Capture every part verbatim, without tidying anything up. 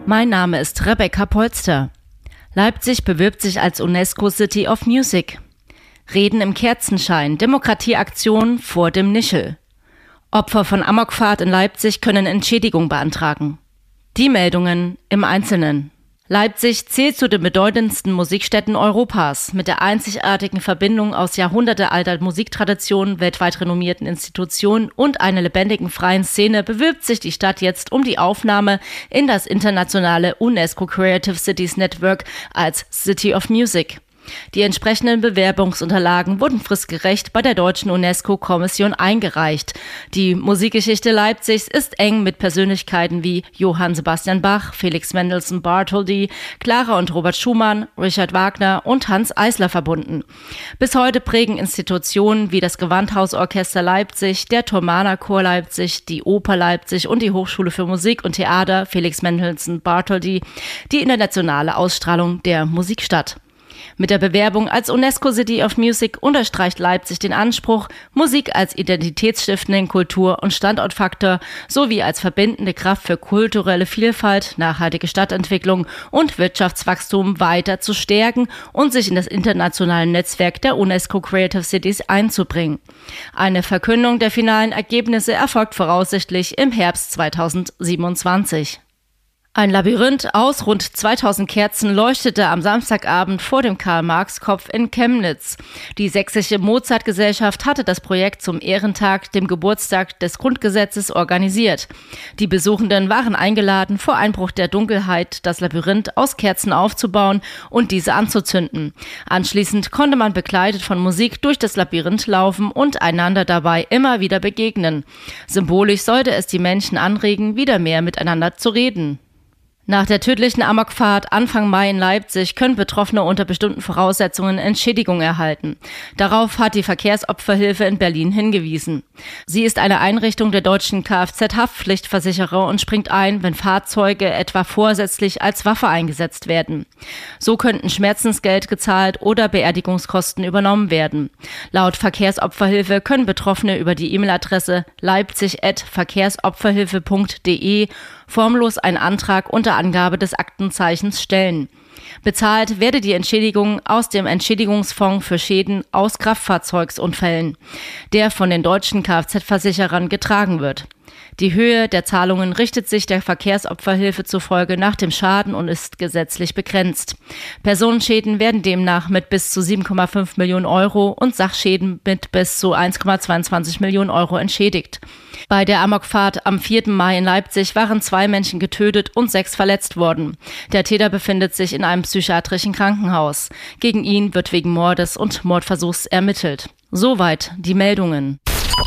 Mein Name ist Rebecca Polster. Leipzig bewirbt sich als UNESCO City of Music. Reden im Kerzenschein, Demokratieaktion vor dem Nischel. Opfer von Amokfahrt in Leipzig können Entschädigung beantragen. Die Meldungen im Einzelnen. Leipzig zählt zu den bedeutendsten Musikstätten Europas. Mit der einzigartigen Verbindung aus jahrhundertealter Musiktradition, weltweit renommierten Institutionen und einer lebendigen freien Szene bewirbt sich die Stadt jetzt um die Aufnahme in das internationale UNESCO Creative Cities Network als City of Music. Die entsprechenden Bewerbungsunterlagen wurden fristgerecht bei der deutschen UNESCO-Kommission eingereicht. Die Musikgeschichte Leipzigs ist eng mit Persönlichkeiten wie Johann Sebastian Bach, Felix Mendelssohn Bartholdy, Clara und Robert Schumann, Richard Wagner und Hanns Eisler verbunden. Bis heute prägen Institutionen wie das Gewandhausorchester Leipzig, der Thomaner Chor Leipzig, die Oper Leipzig und die Hochschule für Musik und Theater Felix Mendelssohn Bartholdy die internationale Ausstrahlung der Musikstadt. Mit der Bewerbung als UNESCO City of Music unterstreicht Leipzig den Anspruch, Musik als identitätsstiftenden Kultur- und Standortfaktor sowie als verbindende Kraft für kulturelle Vielfalt, nachhaltige Stadtentwicklung und Wirtschaftswachstum weiter zu stärken und sich in das internationale Netzwerk der UNESCO Creative Cities einzubringen. Eine Verkündung der finalen Ergebnisse erfolgt voraussichtlich im Herbst zweitausendsiebenundzwanzig. Ein Labyrinth aus rund zweitausend Kerzen leuchtete am Samstagabend vor dem Karl-Marx-Kopf in Chemnitz. Die Sächsische Mozart-Gesellschaft hatte das Projekt zum Ehrentag, dem Geburtstag des Grundgesetzes, organisiert. Die Besuchenden waren eingeladen, vor Einbruch der Dunkelheit das Labyrinth aus Kerzen aufzubauen und diese anzuzünden. Anschließend konnte man begleitet von Musik durch das Labyrinth laufen und einander dabei immer wieder begegnen. Symbolisch sollte es die Menschen anregen, wieder mehr miteinander zu reden. Nach der tödlichen Amokfahrt Anfang Mai in Leipzig können Betroffene unter bestimmten Voraussetzungen Entschädigung erhalten. Darauf hat die Verkehrsopferhilfe in Berlin hingewiesen. Sie ist eine Einrichtung der deutschen Kfz-Haftpflichtversicherer und springt ein, wenn Fahrzeuge etwa vorsätzlich als Waffe eingesetzt werden. So könnten Schmerzensgeld gezahlt oder Beerdigungskosten übernommen werden. Laut Verkehrsopferhilfe können Betroffene über die E-Mail-Adresse leipzig at verkehrsopferhilfe punkt de formlos einen Antrag unter Angabe des Aktenzeichens stellen. Bezahlt werde die Entschädigung aus dem Entschädigungsfonds für Schäden aus Kraftfahrzeugsunfällen, der von den deutschen Kfz-Versicherern getragen wird. Die Höhe der Zahlungen richtet sich der Verkehrsopferhilfe zufolge nach dem Schaden und ist gesetzlich begrenzt. Personenschäden werden demnach mit bis zu sieben Komma fünf Millionen Euro und Sachschäden mit bis zu eins Komma zweiundzwanzig Millionen Euro entschädigt. Bei der Amokfahrt am vierten Mai in Leipzig waren zwei Menschen getötet und sechs verletzt worden. Der Täter befindet sich in einem psychiatrischen Krankenhaus. Gegen ihn wird wegen Mordes und Mordversuchs ermittelt. Soweit die Meldungen.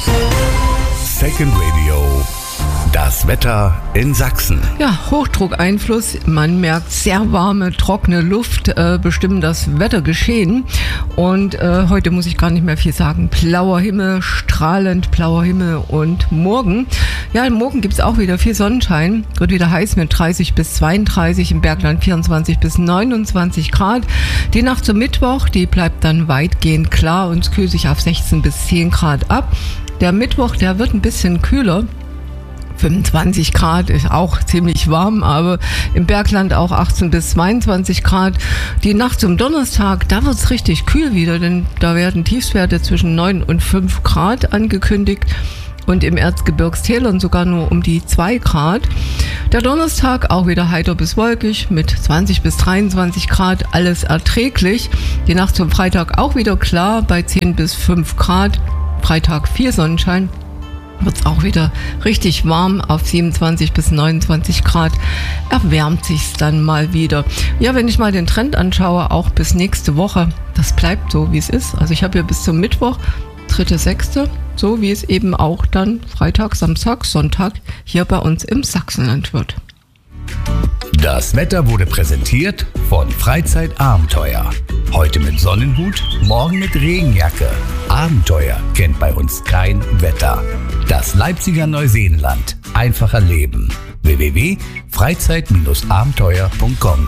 Second Radio. Das Wetter in Sachsen. Ja, Hochdruckeinfluss, man merkt, sehr warme, trockene Luft äh, bestimmen das Wettergeschehen. Und äh, heute muss ich gar nicht mehr viel sagen. Blauer Himmel, strahlend blauer Himmel und morgen. Ja, morgen gibt es auch wieder viel Sonnenschein. Wird wieder heiß mit dreißig bis zweiunddreißig, im Bergland vierundzwanzig bis neunundzwanzig Grad. Die Nacht zum Mittwoch, die bleibt dann weitgehend klar und es kühlt sich auf sechzehn bis zehn Grad ab. Der Mittwoch, der wird ein bisschen kühler. fünfundzwanzig Grad ist auch ziemlich warm, aber im Bergland auch achtzehn bis zweiundzwanzig Grad. Die Nacht zum Donnerstag, da wird es richtig kühl wieder, denn da werden Tiefstwerte zwischen neun und fünf Grad angekündigt und im Erzgebirgstälern sogar nur um die zwei Grad. Der Donnerstag auch wieder heiter bis wolkig mit zwanzig bis dreiundzwanzig Grad, alles erträglich. Die Nacht zum Freitag auch wieder klar bei zehn bis fünf Grad. Freitag viel Sonnenschein. Wird es auch wieder richtig warm auf siebenundzwanzig bis neunundzwanzig Grad, erwärmt sich's dann mal wieder. Ja, wenn ich mal den Trend anschaue, auch bis nächste Woche, das bleibt so, wie es ist. Also ich habe ja bis zum Mittwoch, dritter sechster so wie es eben auch dann Freitag, Samstag, Sonntag hier bei uns im Sachsenland wird. Das Wetter wurde präsentiert von Freizeitabenteuer. Heute mit Sonnenhut, morgen mit Regenjacke. Abenteuer kennt bei uns kein Wetter. Das Leipziger Neuseenland. Einfacher Leben. w w w punkt freizeit abenteuer punkt com.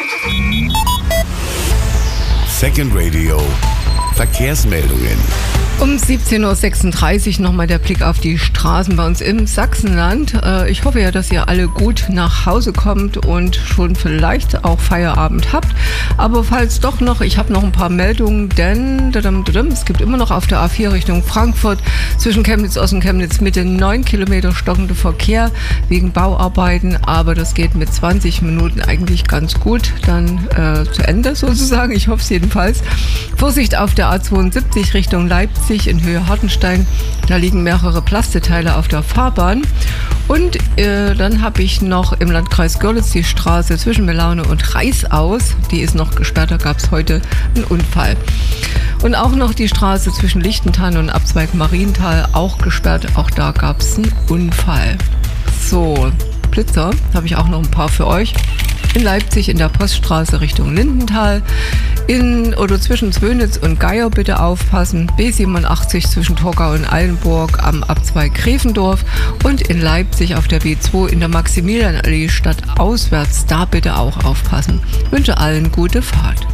Second Radio. Verkehrsmeldungen. Um siebzehn Uhr sechsunddreißig nochmal der Blick auf die Straßen bei uns im Sachsenland. Ich hoffe ja, dass ihr alle gut nach Hause kommt und schon vielleicht auch Feierabend habt. Aber falls doch noch, ich habe noch ein paar Meldungen, denn es gibt immer noch auf der A vier Richtung Frankfurt zwischen Chemnitz Ost und Chemnitz Mitte neun Kilometer stockende Verkehr wegen Bauarbeiten. Aber das geht mit zwanzig Minuten eigentlich ganz gut dann äh, zu Ende sozusagen. Ich hoffe es jedenfalls. Vorsicht auf der A zweiundsiebzig Richtung Leipzig in Höhe Hartenstein. Da liegen mehrere Plasteteile auf der Fahrbahn. Und äh, dann habe ich noch im Landkreis Görlitz die Straße zwischen Melaune und Reißaus. Die ist noch gesperrt, da gab es heute einen Unfall. Und auch noch die Straße zwischen Lichtental und Abzweig Marienthal, auch gesperrt. Auch da gab es einen Unfall. So, Blitzer habe ich auch noch ein paar für euch. In Leipzig in der Poststraße Richtung Lindenthal. In oder zwischen Zwönitz und Geier bitte aufpassen. B siebenundachtzig zwischen Torgau und Eilenburg am Abzweig Gräfendorf. Und in Leipzig auf der B zwei in der Maximilianallee stadtauswärts. Da bitte auch aufpassen. Ich wünsche allen gute Fahrt.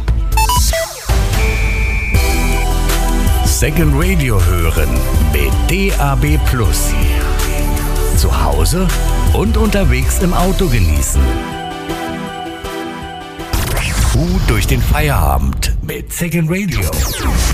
Second Radio hören mit D A B Plus. Zu Hause und unterwegs im Auto genießen. Gut durch den Feierabend mit Second Radio.